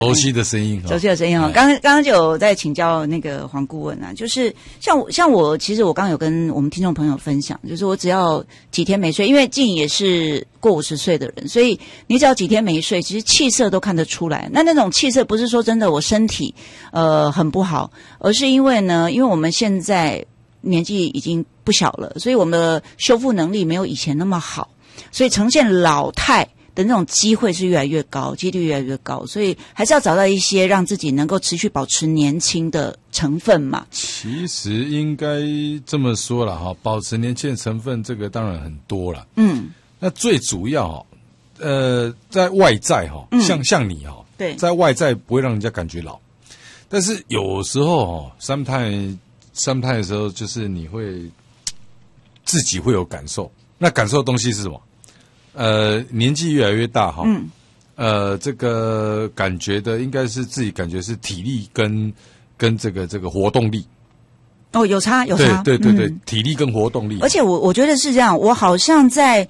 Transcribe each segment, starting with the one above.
熟悉的声音， 熟悉的声音哈。刚刚就有在请教那个黄顾问啊，就是像我，其实我刚刚有跟我们听众朋友分享，就是我只要几天没睡，因为静也是过50岁的人，所以你只要几天没睡，其实气色都看得出来。那种气色不是说真的我身体很不好，而是因为呢，因为我们现在年纪已经不小了，所以我们的修复能力没有以前那么好，所以呈现老态的那种机会是越来越高，几率越来越高，所以还是要找到一些让自己能够持续保持年轻的成分嘛。 其实应该这么说啦哈，保持年轻的成分这个当然很多啦。那最主要在外在哈，像你哈， 对， 在外在不会让人家感觉老，但是有时候sometimes的时候，就是你会自己会有感受，那感受的东西是什么？年纪越来越大哈，这个感觉的应该是自己感觉是体力跟这个活动力。 哦，有差。 对，体力跟活动力。 而且我觉得是这样，我好像在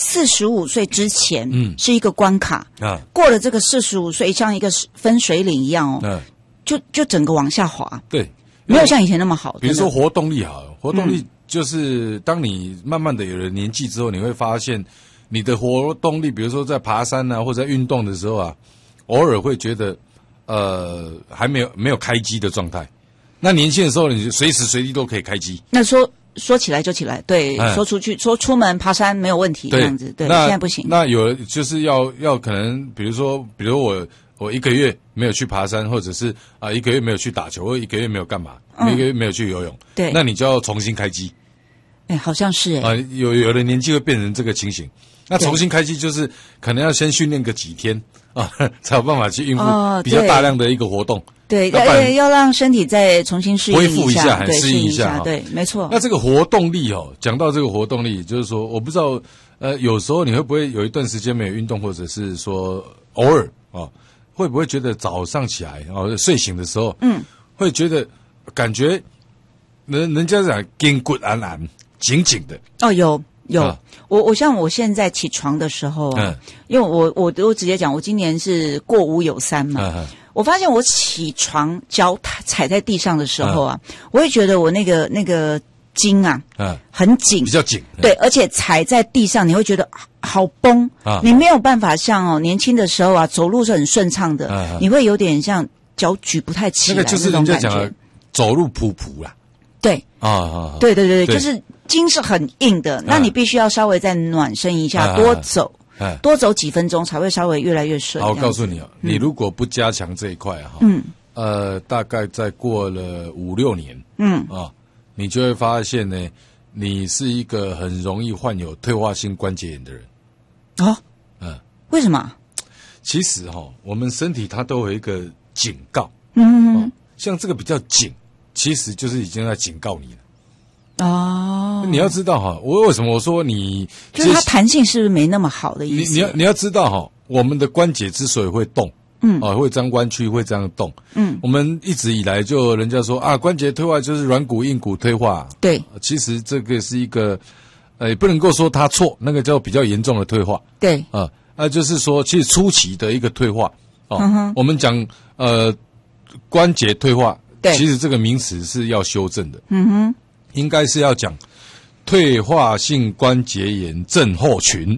45岁之前，是一个关卡啊，过了这个45岁，像一个分水岭一样哦，就整个往下滑。对，没有像以前那么好。 比如说活动力好了，活动力就是当你慢慢的有了年纪之后，你会发现。你的活动力，比如说在爬山啊，或者在运动的时候啊，偶尔会觉得还没有开机的状态。那年轻的时候，你就随时随地都可以开机。 那说起来就起来，对，说出门爬山没有问题，这样子，对，现在不行。 那有就是要可能，比如我一个月没有去爬山，或者是一个月没有去打球，或一个月没有干嘛，一个月没有去游泳，对，那你就要重新开机。 好像是有的年纪会变成这个情形。那重新开机就是可能要先训练个几天啊，才有办法去应付比较大量的一个活动。 对，要让身体再重新适应恢复一下，适应一下。 对，没错。 那这个活动力讲到这个活动力，就是说，我不知道有时候你会不会有一段时间没有运动，或者是说偶尔会不会觉得早上起来睡醒的时候，会觉得感觉人家讲筋骨安安紧紧的。 有，我像我现在起床的时候啊，因为我直接讲，我今年是过5有3嘛，我发现我起床脚踩在地上的时候啊，我会觉得我那个筋啊，很紧， 比较紧， 对，而且踩在地上你会觉得好崩，你没有办法像年轻的时候啊，走路是很顺畅的，你会有点像脚举不太起来那个就是人家讲的走路噗噗啦， 对对，就是筋是很硬的，那你必须要稍微再暖身一下，多走几分钟才会稍微越来越顺。 好，我告诉你你如果不加强这一块大概再过了5-6年，你就会发现呢，你是一个很容易患有退化性关节炎的人。 为什么？ 其实我们身体它都有一个警告，像这个比较紧，其实就是已经在警告你了。你要知道我为什么我说你就是它弹性是不是没那么好的意思？ 你要知道我们的关节之所以会动，会这样弯曲，会这样动，我们一直以来就人家说关节退化就是软骨硬骨退化，对，其实这个是一个也不能够说它错，那个叫比较严重的退化，对，就是说其实初期的一个退化，我们讲关节退化，其实这个名词是要修正的，应该是要讲退化性关节炎症候群。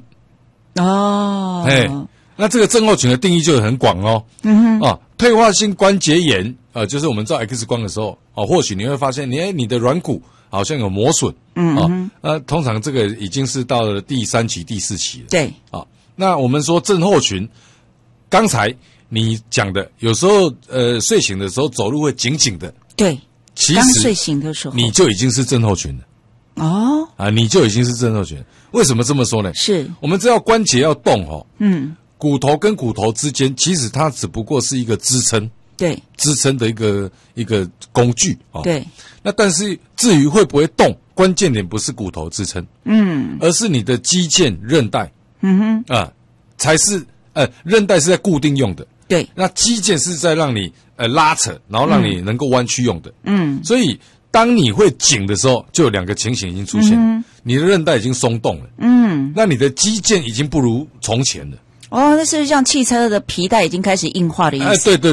那这个症候群的定义就很广退化性关节炎就是我们照 X 光的时候或许你会发现你的软骨好像有磨损，通常这个已经是到了第3期第4期了，对，那我们说症候群，刚才你讲的有时候睡醒的时候走路会紧紧的，对，其实刚睡醒的时候你就已经是症候群了。你就已经是症候群。为什么这么说呢？是我们知道关节要动骨头跟骨头之间其实它只不过是一个支撑，对，支撑的一个工具对。那但是至于会不会动，关键点不是骨头支撑，而是你的肌腱韧带，才是韧带是在固定用的，对，那肌腱是在让你拉扯，然后让你能够弯曲用的，所以当你会紧的时候，就有2个情形已经出现，你的韧带已经松动了，那你的肌腱已经不如从前了。 哦，那是像汽车的皮带已经开始硬化的意思。 对对